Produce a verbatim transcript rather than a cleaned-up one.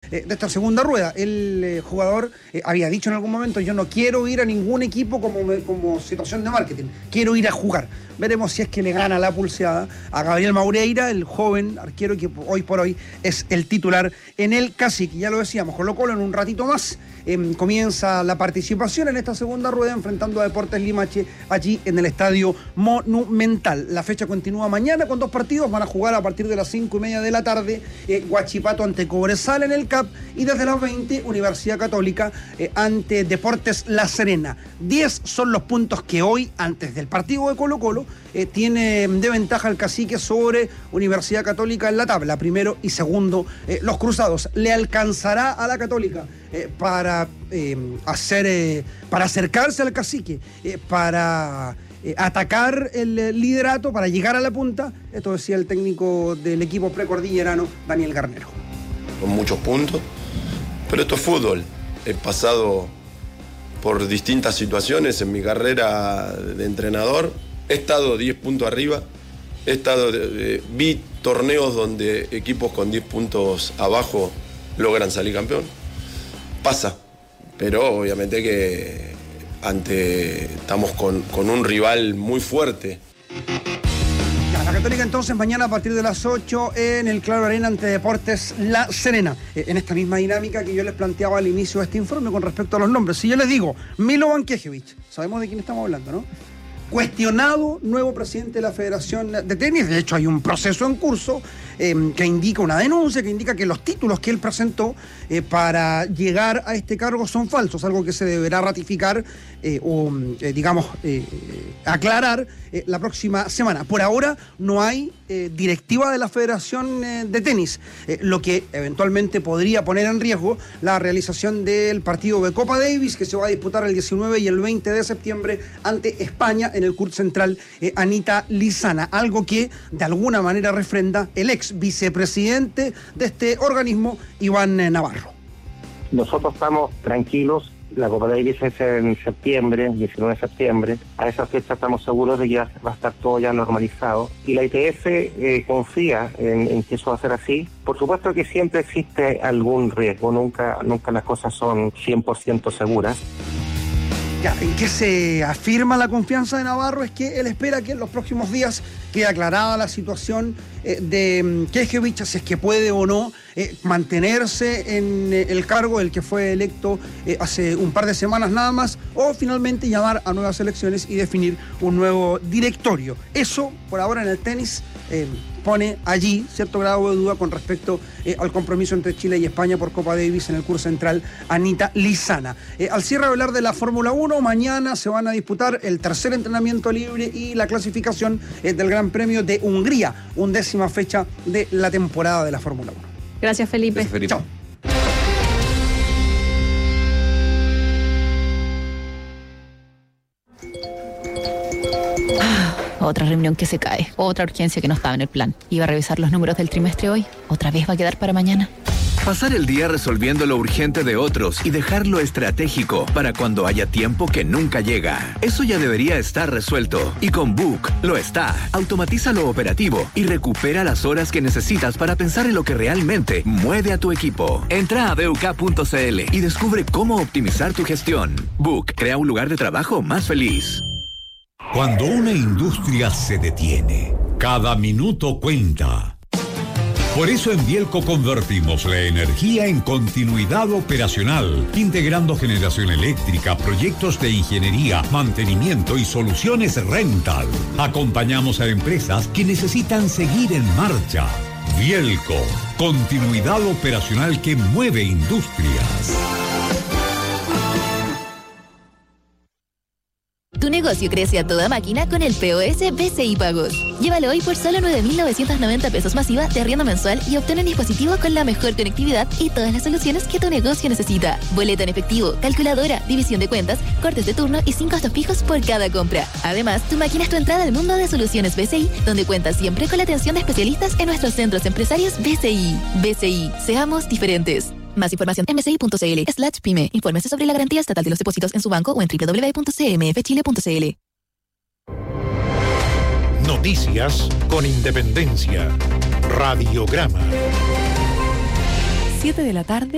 eh, de esta segunda rueda. El eh, jugador eh, había dicho en algún momento: yo no quiero ir a ningún equipo como, me, como situación de marketing, quiero ir a jugar. Veremos si es que le gana la pulseada a Gabriel Maureira, el joven arquero que hoy por hoy es el titular en el Cacique. Ya lo decíamos, Colo-Colo en un ratito más eh, comienza la participación en esta segunda rueda enfrentando a Deportes Limache allí en el Estadio Monumental. La fecha continúa mañana con dos partidos, van a jugar a partir de las cinco y media de la tarde, eh, Huachipato ante Cobresal en el C A P, y desde las veinte Universidad Católica eh, ante Deportes La Serena. diez son los puntos que hoy, antes del partido de Colo-Colo, eh, tiene de ventaja el Cacique sobre Universidad Católica en la tabla, primero y segundo eh, los cruzados. ¿Le alcanzará a la Católica eh, para eh, hacer eh, para acercarse al Cacique, eh, para eh, atacar el eh, liderato, para llegar a la punta? Esto decía el técnico del equipo precordillerano, Daniel Garnero. Con muchos puntos, pero esto es fútbol. He pasado por distintas situaciones en mi carrera de entrenador. He estado diez puntos arriba, he estado, eh, vi torneos donde equipos con diez puntos abajo logran salir campeón. Pasa, pero obviamente que ante estamos con, con un rival muy fuerte. Ya, la Católica entonces mañana a partir de las ocho en el Claro Arena ante Deportes La Serena. Eh, en esta misma dinámica que yo les planteaba al inicio de este informe con respecto a los nombres. Si yo les digo Milovan Knežević, sabemos de quién estamos hablando, ¿no? Cuestionado nuevo presidente de la Federación de Tenis. De hecho, hay un proceso en curso eh, que indica una denuncia, que indica que los títulos que él presentó eh, para llegar a este cargo son falsos, algo que se deberá ratificar eh, o, eh, digamos, eh, aclarar eh, la próxima semana. Por ahora no hay eh, directiva de la Federación eh, de Tenis, eh, lo que eventualmente podría poner en riesgo la realización del partido de Copa Davis, que se va a disputar el diecinueve y el veinte de septiembre ante España en el C U R Central eh, Anita Lizana, algo que de alguna manera refrenda el ex vicepresidente de este organismo, Iván eh, Navarro. Nosotros estamos tranquilos. La Copa Davis es en septiembre, diecinueve de septiembre. A esa fecha estamos seguros de que ya va a estar todo ya normalizado. Y la I T F eh, confía en, en que eso va a ser así. Por supuesto que siempre existe algún riesgo, nunca, nunca las cosas son cien por ciento seguras. Ya, ¿en qué se afirma la confianza de Navarro? Es que él espera que en los próximos días quede aclarada la situación eh, de Knežević, si es que puede o no eh, mantenerse en eh, el cargo del que fue electo eh, hace un par de semanas nada más, o finalmente llamar a nuevas elecciones y definir un nuevo directorio. Eso, por ahora en el tenis, eh, pone allí cierto grado de duda con respecto eh, al compromiso entre Chile y España por Copa Davis en el C U R Central Anita Lizana. Eh, al cierre de hablar de la Fórmula uno, mañana se van a disputar el tercer entrenamiento libre y la clasificación eh, del Gran Premio de Hungría, undécima fecha de la temporada de la Fórmula uno. Gracias, Felipe. Gracias, Felipe. Chao. Otra reunión que se cae, otra urgencia que no estaba en el plan. Iba a revisar los números del trimestre hoy, otra vez va a quedar para mañana. Pasar el día resolviendo lo urgente de otros y dejar lo estratégico para cuando haya tiempo que nunca llega. Eso ya debería estar resuelto. Y con Book lo está. Automatiza lo operativo y recupera las horas que necesitas para pensar en lo que realmente mueve a tu equipo. Entra a b u k punto c l y descubre cómo optimizar tu gestión. Book crea un lugar de trabajo más feliz. Cuando una industria se detiene, cada minuto cuenta. Por eso en Bielco convertimos la energía en continuidad operacional, integrando generación eléctrica, proyectos de ingeniería, mantenimiento y soluciones rental. Acompañamos a empresas que necesitan seguir en marcha. Bielco, continuidad operacional que mueve industrias. Tu negocio crece a toda máquina con el P O S B C I Pagos. Llévalo hoy por solo nueve mil novecientos noventa pesos masiva de arriendo mensual y obtén un dispositivo con la mejor conectividad y todas las soluciones que tu negocio necesita. Boleta en efectivo, calculadora, división de cuentas, cortes de turno y sin costos fijos por cada compra. Además, tu máquina es tu entrada al mundo de soluciones B C I, donde cuentas siempre con la atención de especialistas en nuestros centros empresarios B C I. B C I, seamos diferentes. Más información en bci.cl slash pyme. Infórmese sobre la garantía estatal de los depósitos en su banco o en doble u doble u doble u punto c m f chile punto c l. Noticias con independencia. Radiograma. siete de la tarde.